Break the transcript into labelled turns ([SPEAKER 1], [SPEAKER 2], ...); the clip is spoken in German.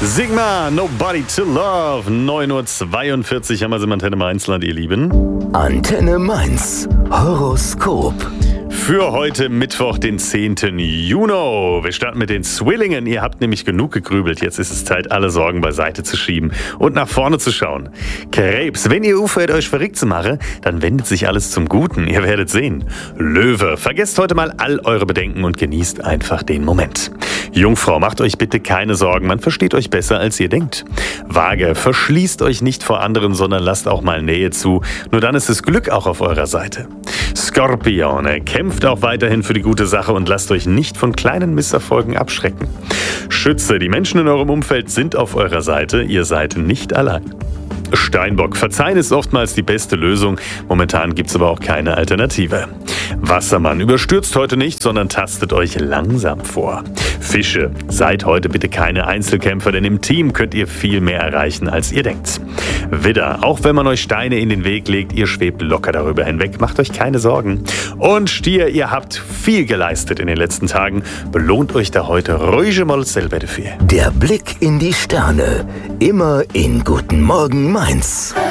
[SPEAKER 1] Sigma, Nobody to Love. 9:42 Uhr haben wir sie im Antenne Mainzland, ihr Lieben.
[SPEAKER 2] Antenne Mainz. Horoskop.
[SPEAKER 1] Für heute Mittwoch, den 10. Juni. Wir starten mit den Zwillingen. Ihr habt nämlich genug gegrübelt. Jetzt ist es Zeit, alle Sorgen beiseite zu schieben und nach vorne zu schauen. Krebs, wenn ihr aufhört, euch verrückt zu machen, dann wendet sich alles zum Guten. Ihr werdet sehen. Löwe, vergesst heute mal all eure Bedenken und genießt einfach den Moment. Jungfrau, macht euch bitte keine Sorgen. Man versteht euch besser, als ihr denkt. Waage, verschließt euch nicht vor anderen, sondern lasst auch mal Nähe zu. Nur dann ist das Glück auch auf eurer Seite. Skorpione, kämpft auch weiterhin für die gute Sache und lasst euch nicht von kleinen Misserfolgen abschrecken. Schütze, die Menschen in eurem Umfeld sind auf eurer Seite, ihr seid nicht allein. Steinbock, verzeihen ist oftmals die beste Lösung, momentan gibt's aber auch keine Alternative. Wassermann, überstürzt heute nicht, sondern tastet euch langsam vor. Fische, seid heute bitte keine Einzelkämpfer, denn im Team könnt ihr viel mehr erreichen, als ihr denkt. Widder, auch wenn man euch Steine in den Weg legt, ihr schwebt locker darüber hinweg, macht euch keine Sorgen. Und Stier, ihr habt viel geleistet in den letzten Tagen, belohnt euch da heute ruhig mal selber dafür.
[SPEAKER 2] Der Blick in die Sterne. Immer in Guten Morgen Mainz.